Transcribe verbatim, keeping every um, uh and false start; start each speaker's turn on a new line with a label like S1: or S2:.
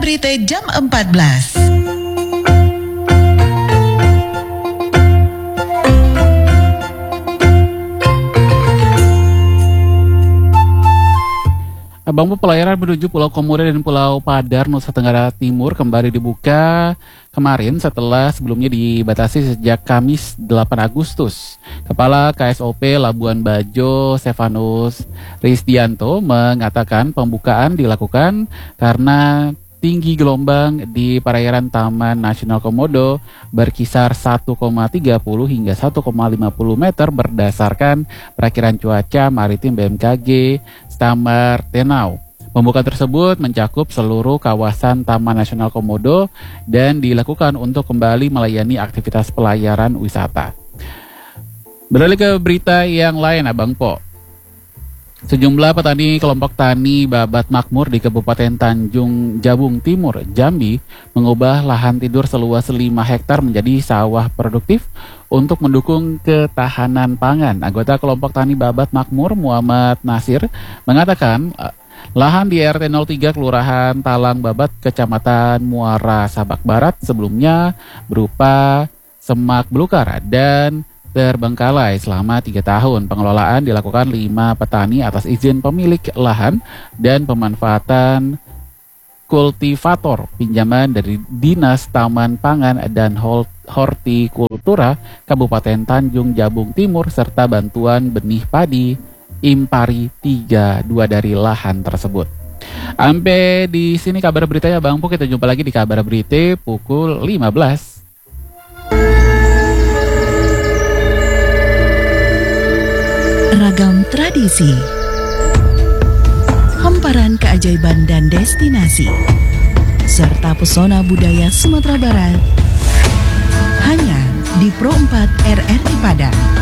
S1: Berita jam empat belas.
S2: Bangku pelayaran menuju Pulau Komodo dan Pulau Padar, Nusa Tenggara Timur kembali dibuka kemarin setelah sebelumnya dibatasi sejak Kamis delapan Agustus. Kepala K S O P Labuan Bajo, Stefanus Risdianto, mengatakan pembukaan dilakukan karena tinggi gelombang di perairan Taman Nasional Komodo berkisar satu koma tiga nol hingga satu koma lima nol meter berdasarkan perakiran cuaca maritim B M K G Stamar Tenau. Pembukaan tersebut mencakup seluruh kawasan Taman Nasional Komodo dan dilakukan untuk kembali melayani aktivitas pelayaran wisata. Beralih ke berita yang lain, Abang Po. Sejumlah petani kelompok tani Babat Makmur di Kabupaten Tanjung Jabung Timur, Jambi, mengubah lahan tidur seluas lima hektar menjadi sawah produktif untuk mendukung ketahanan pangan. Anggota kelompok tani Babat Makmur, Muhammad Nasir, mengatakan lahan di R T nol tiga Kelurahan Talang Babat, Kecamatan Muara Sabak Barat sebelumnya berupa semak belukar dan terbengkalai selama tiga tahun. Pengelolaan dilakukan lima petani atas izin pemilik lahan dan pemanfaatan kultivator pinjaman dari Dinas Taman Pangan dan Hortikultura Kabupaten Tanjung Jabung Timur serta bantuan benih padi Impari tiga puluh dua dari lahan tersebut. Sampai di sini kabar beritanya, Bang Po. Kita jumpa lagi di kabar berita pukul lima belas.
S1: Ragam tradisi, hamparan keajaiban dan destinasi, serta pesona budaya Sumatera Barat, hanya di Pro empat R R I Padang.